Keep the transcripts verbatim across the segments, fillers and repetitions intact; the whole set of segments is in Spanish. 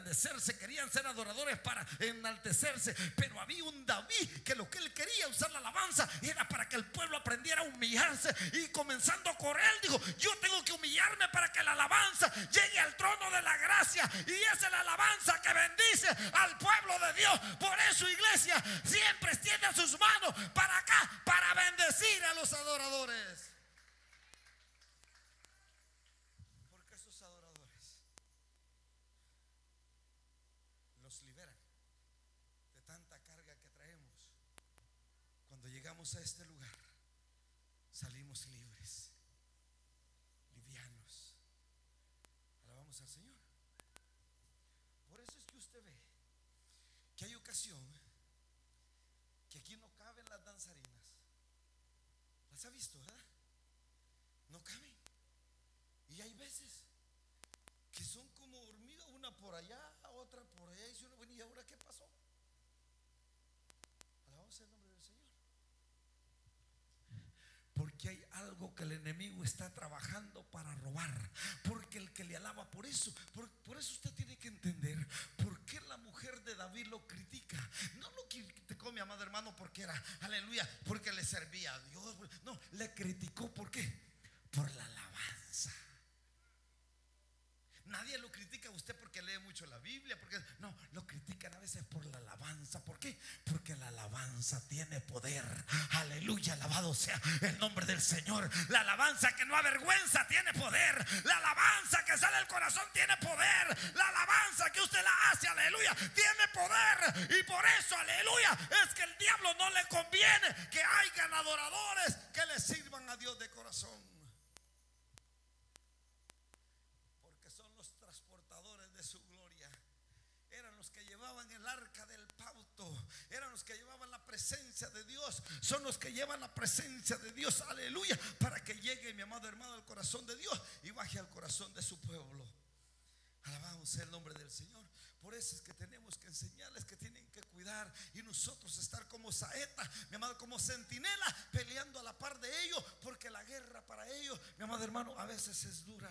engrandecerse, querían ser adoradores para enaltecerse. Pero había un David que lo que él quería usar la alabanza era para que el pueblo aprendiera a humillarse. Y comenzando a correr, dijo: yo tengo que humillarme para que la alabanza llegue al trono de la gracia. Y esa es la alabanza que bendice al pueblo de Dios. Por eso, iglesia, siempre extiende sus manos para acá, para bendecir a los adoradores. Porque esos adoradores los liberan de tanta carga que traemos. Cuando llegamos a este lugar, salimos libres, livianos. Alabamos al Señor. Por eso es que usted ve que hay ocasión que aquí no caben las danzarinas. Las ha visto, ¿verdad? No caben. Y hay veces que son como hormigas, una por allá, otra por allá. Y dice uno: bueno, ¿y ahora qué pasó? Alabamos el nombre del Señor. Porque hay algo que el enemigo está trabajando para robar. Porque el que le alaba, por eso, por, por eso usted tiene que entender por qué la mujer de David lo critica. No lo criticó, mi amado hermano, porque era, aleluya, porque le servía a Dios. No, le criticó, ¿por qué? Por la alabanza. Nadie lo critica a usted porque lee mucho la Biblia, porque no, lo critican a veces por la alabanza. ¿Por qué? Porque la alabanza tiene poder. Aleluya, alabado sea el nombre del Señor. La alabanza que no avergüenza tiene poder. La alabanza que sale del corazón tiene poder. La alabanza que usted la hace, aleluya, tiene poder. Y por eso, aleluya, es que el diablo no le conviene que hayan adoradores que le sirvan a Dios de corazón. De su gloria, eran los que llevaban el arca del pacto, eran los que llevaban la presencia de Dios, son los que llevan la presencia de Dios, aleluya, para que llegue, mi amado hermano, al corazón de Dios y baje al corazón de su pueblo. Alabamos el nombre del Señor. Por eso es que tenemos que enseñarles que tienen que cuidar y nosotros estar como saeta, mi amado, como centinela, peleando a la par de ellos, porque la guerra para ellos, mi amado hermano, a veces es dura.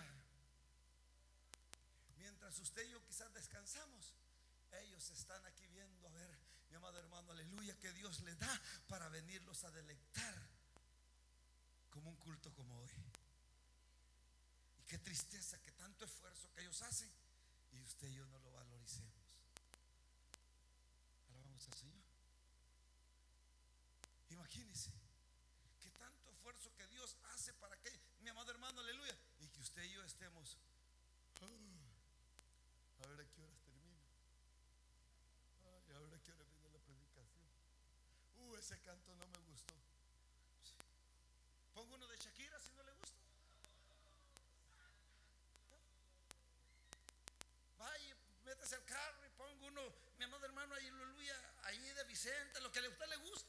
Mientras usted y yo quizás descansamos, ellos están aquí viendo, a ver, mi amado hermano, aleluya, que Dios les da para venirlos a deleitar como un culto como hoy. Y qué tristeza que tanto esfuerzo que ellos hacen y usted y yo no lo valoricemos. Alabamos al Señor. Imagínense que tanto esfuerzo que Dios hace para que, mi amado hermano, aleluya, y que usted y yo estemos, a ver a qué horas termina. Ay, a ver a qué hora viene la predicación. Uh, ese canto no me gustó. Pongo uno de Shakira si no le gusta. Vaya, métese al carro y pongo uno, mi amado hermano, ahí, aleluya, ahí de Vicente, lo que a usted le guste.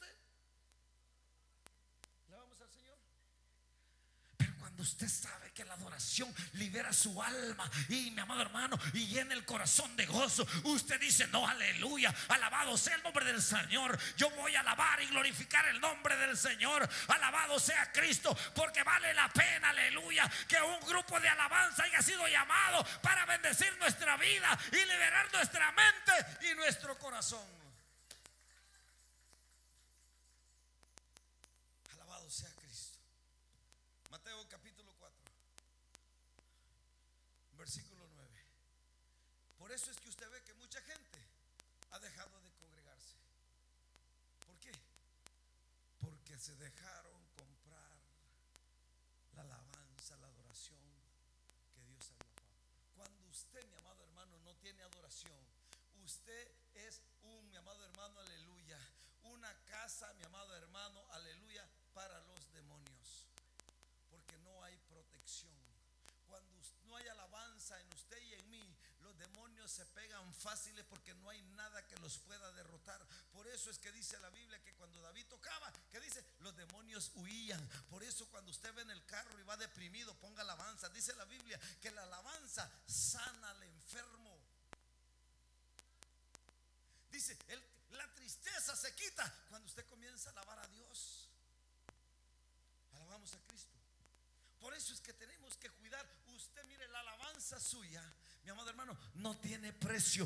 Le vamos al Señor. Pero cuando usted sabe que la adoración libera su alma y, mi amado hermano, y llena el corazón de gozo, usted dice: no, aleluya, alabado sea el nombre del Señor. Yo voy a alabar y glorificar el nombre del Señor. Alabado sea Cristo, porque vale la pena, aleluya, que un grupo de alabanza haya sido llamado para bendecir nuestra vida y liberar nuestra mente y nuestro corazón. Alabado sea Cristo. Mateo capítulo cuatro, versículo nueve. Por eso es que usted ve que mucha gente ha dejado de congregarse. ¿Por qué? Porque se dejaron comprar la alabanza, la adoración que Dios había dado. Cuando usted, mi amado hermano, no tiene adoración, usted es un, mi amado hermano, aleluya, una casa, mi amado hermano, aleluya, para los demonios. Porque no hay protección. Cuando no hay alabanza en usted y en mí, los demonios se pegan fáciles porque no hay nada que los pueda derrotar. Por eso es que dice la Biblia que cuando David tocaba, que dice, los demonios huían. Por eso cuando usted ve en el carro y va deprimido, ponga alabanza. Dice la Biblia que la alabanza sana al enfermo. Dice, el, la tristeza se quita cuando usted comienza a alabar a Dios. Alabamos a Cristo. Por eso es que tenemos que cuidar. Usted mire, la alabanza suya, mi amado hermano, no tiene precio.